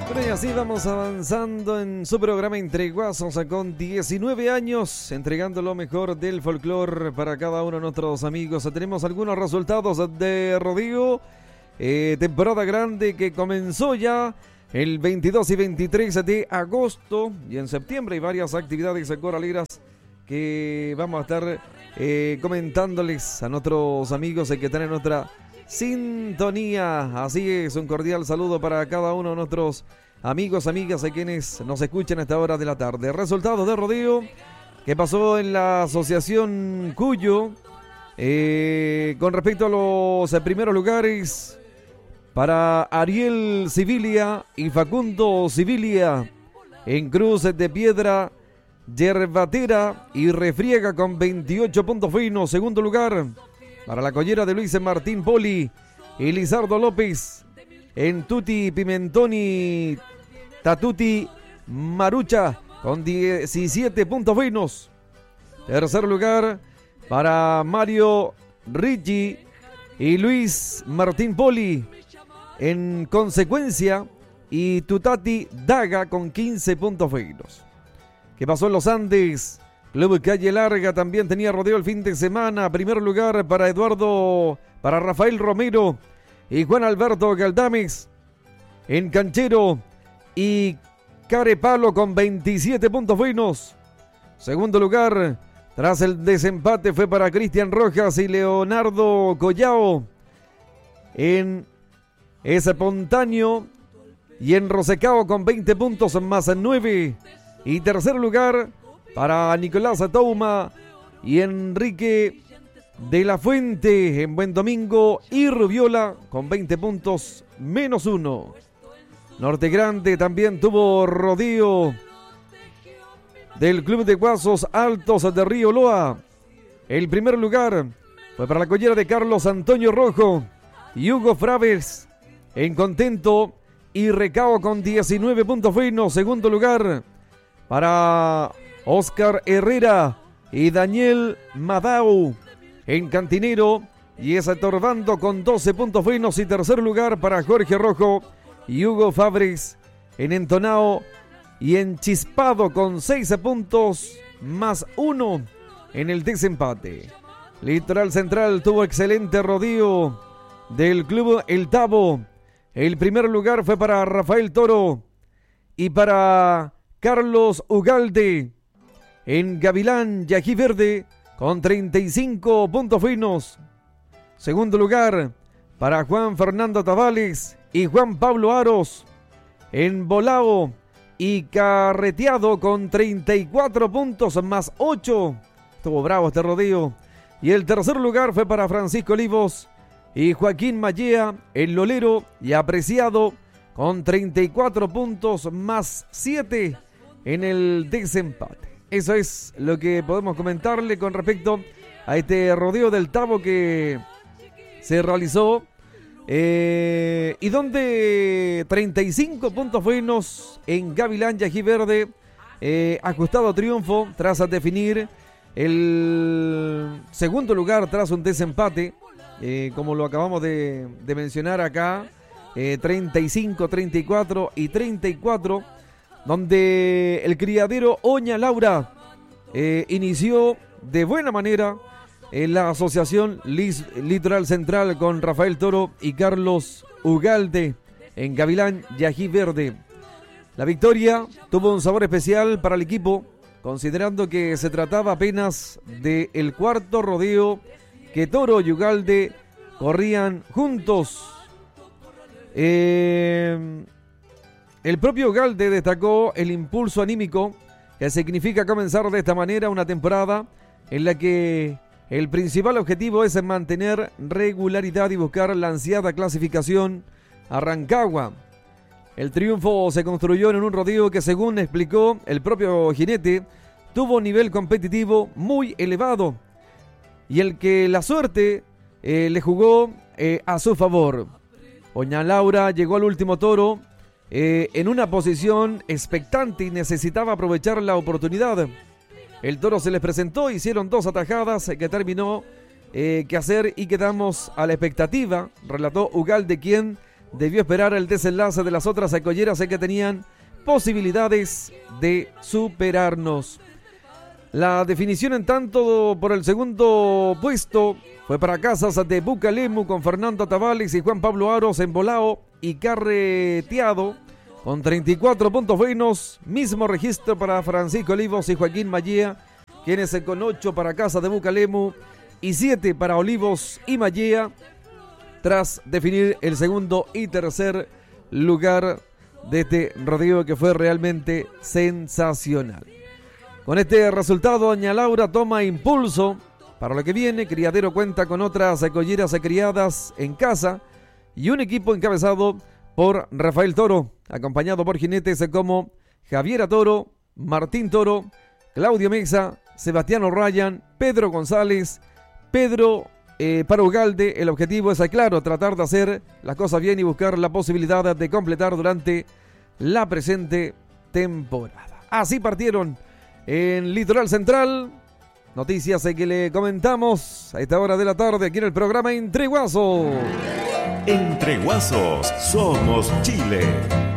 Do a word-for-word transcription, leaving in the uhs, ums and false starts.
Bueno, y así vamos avanzando en su programa Entre Guasos con diecinueve años, entregando lo mejor del folclore para cada uno de nuestros amigos. Tenemos algunos resultados de rodeo, eh, temporada grande que comenzó ya el veintidós y veintitrés de agosto, y en septiembre hay varias actividades coraleras que vamos a estar eh, comentándoles a nuestros amigos que están en nuestra sintonía. Así es, un cordial saludo para cada uno de nuestros amigos, amigas, a quienes nos escuchan a esta hora de la tarde. Resultados de rodeo que pasó en la asociación Cuyo, eh, con respecto a los eh, primeros lugares para Ariel Civilia y Facundo Civilia. En Cruz de Piedra, Yerbatera y Refriega con veintiocho puntos finos. Segundo lugar para la collera de Luis Martín Poli y Lizardo López. En Tuti Pimentoni Tatuti Marucha con diecisiete puntos finos. Tercer lugar para Mario Ricci y Luis Martín Poli. En consecuencia, y Tutati Daga con quince puntos finos. ¿Qué pasó en los Andes? Club Calle Larga también tenía rodeo el fin de semana. Primer lugar para Eduardo, para Rafael Romero y Juan Alberto Galdames. En Canchero y Carepalo con veintisiete puntos finos. Segundo lugar, tras el desempate, fue para Cristian Rojas y Leonardo Collao. En Espontáneo y en Rosecao con veinte puntos más nueve. Y tercer lugar para Nicolás Touma y Enrique de la Fuente en Buen Domingo y Rubiola con veinte puntos menos uno. Norte Grande también tuvo rodeo del Club de Guasos Altos de Río Loa. El primer lugar fue para la collera de Carlos Antonio Rojo y Hugo Fraves en Contento y Recao con diecinueve puntos finos. Segundo lugar para Oscar Herrera y Daniel Madau en Cantinero y es Torbando con doce puntos finos. Y tercer lugar para Jorge Rojo y Hugo Fabres en Entonao y en Chispado con seis puntos más uno en el desempate. Litoral Central tuvo excelente rodeo del Club El Tabo. El primer lugar fue para Rafael Toro y para Carlos Ugalde en Gavilán Yají Verde con treinta y cinco puntos finos. Segundo lugar para Juan Fernando Tavales y Juan Pablo Aros en Bolao y Carreteado con treinta y cuatro puntos más ocho. Estuvo bravo este rodeo. Y el tercer lugar fue para Francisco Olivos y Joaquín Mallea en Lolero y Apreciado con treinta y cuatro puntos más siete en el desempate. Eso es lo que podemos comentarle con respecto a este rodeo del Tabo que se realizó eh, y donde treinta y cinco puntos finos en Gavilán Yají Verde, eh, ajustado triunfo tras definir el segundo lugar tras un desempate, eh, como lo acabamos de, de mencionar acá, eh, treinta y cinco, treinta y cuatro y treinta y cuatro, donde el criadero Oña Laura eh, inició de buena manera en la asociación Lis, Litoral Central con Rafael Toro y Carlos Ugalde en Gavilán Yají Verde. La victoria tuvo un sabor especial para el equipo, considerando que se trataba apenas del cuarto rodeo que Toro y Ugalde corrían juntos. Eh, el propio Ugalde destacó el impulso anímico que significa comenzar de esta manera una temporada en la que el principal objetivo es mantener regularidad y buscar la ansiada clasificación a Rancagua. El triunfo se construyó en un rodeo que, según explicó el propio jinete, tuvo un nivel competitivo muy elevado y el que la suerte eh, le jugó eh, a su favor. Oña Laura llegó al último toro eh, en una posición expectante y necesitaba aprovechar la oportunidad. El toro se les presentó, hicieron dos atajadas que terminó eh, que hacer y quedamos a la expectativa, relató Ugalde, quien debió esperar el desenlace de las otras colleras que tenían posibilidades de superarnos. La definición en tanto por el segundo puesto fue para Casas de Bucalemu con Fernando Tavales y Juan Pablo Aros embolado y carreteado con treinta y cuatro puntos buenos. Mismo registro para Francisco Olivos y Joaquín Mallea, quienes con ocho para Casas de Bucalemu y siete para Olivos y Mallea, tras definir el segundo y tercer lugar de este rodeo que fue realmente sensacional. Con este resultado, doña Laura toma impulso para lo que viene. Criadero cuenta con otras colleras criadas en casa y un equipo encabezado por Rafael Toro, acompañado por jinetes como Javiera Toro, Martín Toro, Claudio Mexa, Sebastiano Ryan, Pedro González, Pedro eh, Parugalde. El objetivo es, claro, tratar de hacer las cosas bien y buscar la posibilidad de completar durante la presente temporada. Así partieron en Litoral Central. Noticias que le comentamos a esta hora de la tarde aquí en el programa Entre Guasos. Entre Guasos somos Chile.